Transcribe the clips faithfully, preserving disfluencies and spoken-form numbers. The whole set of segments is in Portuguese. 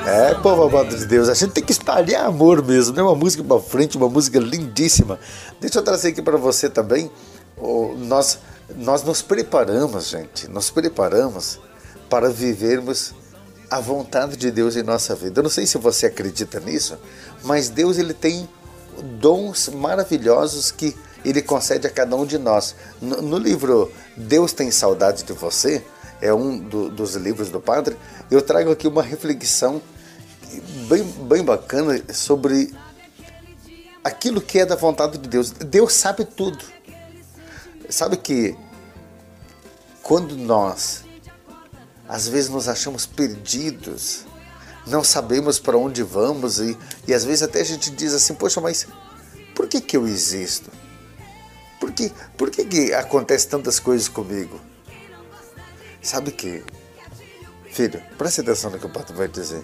É, povo amado de Deus, a gente tem que espalhar amor mesmo, né? Uma música pra frente, uma música lindíssima. Deixa eu trazer aqui para você também. Oh, nós, nós nos preparamos, gente, nos preparamos para vivermos a vontade de Deus em nossa vida. Eu não sei se você acredita nisso, mas Deus, ele tem dons maravilhosos que ele concede a cada um de nós. No, no livro Deus Tem Saudade de Você, é um do, dos livros do Padre, eu trago aqui uma reflexão bem, bem bacana sobre aquilo que é da vontade de Deus. Deus sabe tudo. Sabe que quando nós, às vezes, nos achamos perdidos, não sabemos para onde vamos e, e às vezes até a gente diz assim, poxa, mas por que que eu existo? Por que, por que que acontece tantas coisas comigo? Sabe que, filho, preste atenção no que o Padre vai dizer.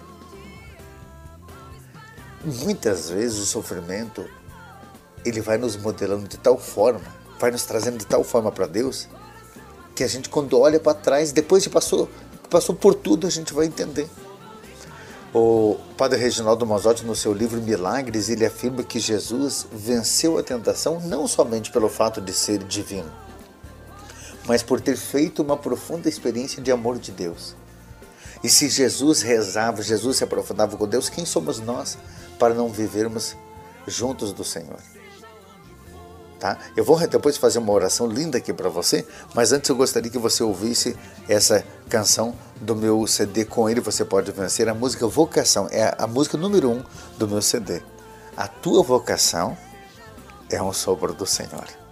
Muitas vezes o sofrimento, ele vai nos modelando de tal forma, vai nos trazendo de tal forma para Deus, que a gente, quando olha para trás, depois de passou, passou por tudo, a gente vai entender. O Padre Reginaldo Manzotti, no seu livro Milagres, ele afirma que Jesus venceu a tentação não somente pelo fato de ser divino, mas por ter feito uma profunda experiência de amor de Deus. E se Jesus rezava, Jesus se aprofundava com Deus, quem somos nós para não vivermos juntos do Senhor? Tá? Eu vou depois fazer uma oração linda aqui para você, mas antes eu gostaria que você ouvisse essa canção do meu C D Com Ele Você Pode Vencer, a música Vocação, é a música número um do meu C D. A tua vocação é um sopro do Senhor.